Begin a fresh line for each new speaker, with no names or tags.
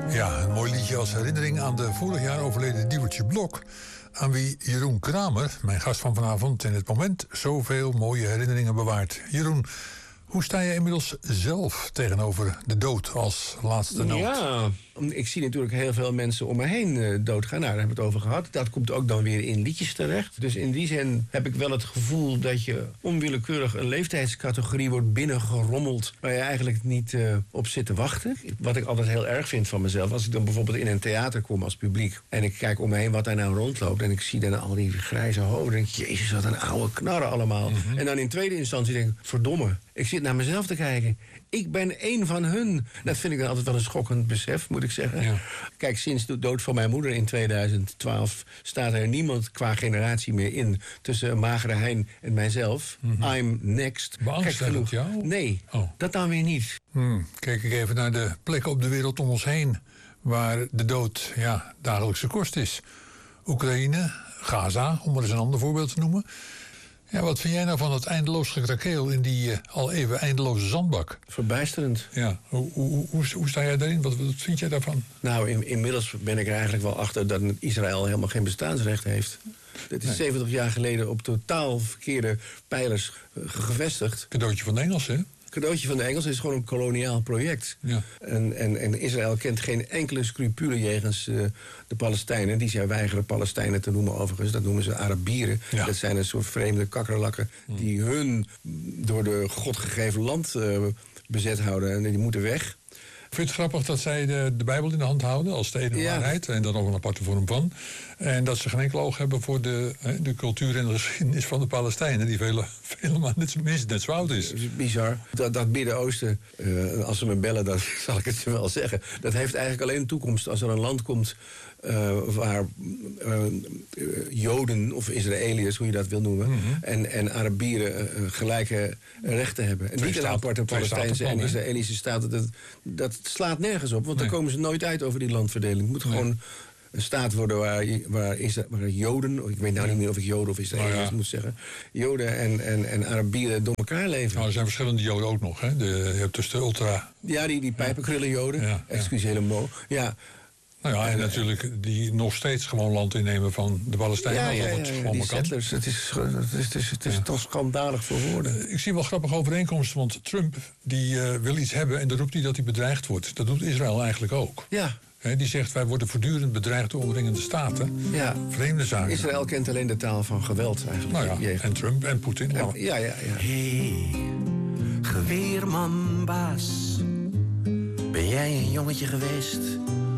Ja, een mooi liedje als herinnering aan de vorig jaar overleden Diewertje Blok, aan wie Jeroen Kramer, mijn gast van vanavond, in het moment zoveel mooie herinneringen bewaart. Jeroen, hoe sta je inmiddels zelf tegenover de dood als laatste nood?
Ja, ik zie natuurlijk heel veel mensen om me heen doodgaan. Nou, daar hebben we het over gehad. Dat komt ook dan weer in liedjes terecht. Dus in die zin heb ik wel het gevoel dat je onwillekeurig een leeftijdscategorie wordt binnengerommeld waar je eigenlijk niet op zit te wachten. Wat ik altijd heel erg vind van mezelf, als ik dan bijvoorbeeld in een theater kom als publiek en ik kijk om me heen wat daar nou rondloopt en ik zie dan al die grijze hoofden, denk ik, jezus, wat een oude knarren allemaal. Mm-hmm. En dan in tweede instantie denk ik, verdomme, ik zit naar mezelf te kijken. Ik ben één van hun. Dat vind ik dan altijd wel een schokkend besef, moet ik zeggen. Ja. Kijk, sinds de dood van mijn moeder in 2012 staat er niemand qua generatie meer in tussen Magere Hein en mijzelf. Mm-hmm. I'm next.
Beangst dat jou?
Nee, dat dan weer niet.
Kijk ik even naar de plekken op de wereld om ons heen waar de dood dagelijkse kost is. Oekraïne, Gaza, om maar eens een ander voorbeeld te noemen. Ja, wat vind jij nou van het eindeloos gekrakeel in die al even eindeloze zandbak?
Verbijsterend.
Ja, hoe sta jij daarin? Wat vind jij daarvan?
Nou, inmiddels ben ik er eigenlijk wel achter dat Israël helemaal geen bestaansrecht heeft. Het is 70 jaar geleden op totaal verkeerde pijlers gevestigd.
Cadeautje van de Engelsen, hè?
Cadeautje van de Engelsen is gewoon een koloniaal project. Ja. En Israël kent geen enkele scrupule jegens de Palestijnen. Die zij weigeren Palestijnen te noemen overigens. Dat noemen ze Arabieren. Ja. Dat zijn een soort vreemde kakkerlakken die hun door de God gegeven land bezet houden. En die moeten weg.
Vind je het grappig dat zij de Bijbel in de hand houden als de enige waarheid? En dan ook een aparte vorm van. En dat ze geen enkel oog hebben voor de cultuur en de geschiedenis van de Palestijnen. Die helemaal net zo oud is.
Het is bizar. Dat Midden-Oosten, als ze me bellen, dan zal ik het ze wel zeggen. Dat heeft eigenlijk alleen een toekomst als er een land komt waar Joden of Israëliërs, hoe je dat wil noemen, en Arabieren gelijke rechten hebben. En niet een aparte Palestijnse en Israëlische staat. Dat slaat nergens op, want dan komen ze nooit uit over die landverdeling. Het moet gewoon een staat worden waar Joden, ik weet nou niet meer of ik Joden of Israëliërs moet zeggen, Joden en Arabieren door elkaar leven.
Nou, er zijn verschillende Joden ook nog, hè? Je hebt dus de ultra.
Ja, die pijpenkrullen Joden. Excuus helemaal. Ja.
Nou ja, en natuurlijk die nog steeds gewoon land innemen van de Palestijnen.
Die settlers. Het is toch schandalig voor woorden.
Ik zie wel grappige overeenkomsten, want Trump die wil iets hebben en dan roept hij dat hij bedreigd wordt. Dat doet Israël eigenlijk ook.
Ja.
Die zegt, wij worden voortdurend bedreigd door omringende staten.
Ja.
Vreemde zaken.
Israël kent alleen de taal van geweld eigenlijk.
Nou ja, en Trump en Poetin.
Ja.
Hey, geweerman baas, ben jij een jongetje geweest